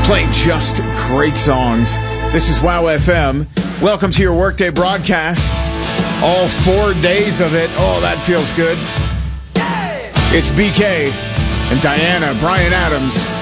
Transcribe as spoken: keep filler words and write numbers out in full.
Playing just great songs. This is Wow F M. Welcome to your workday broadcast. All four days of it. Oh, that feels good. It's B K and Diana, Brian Adams.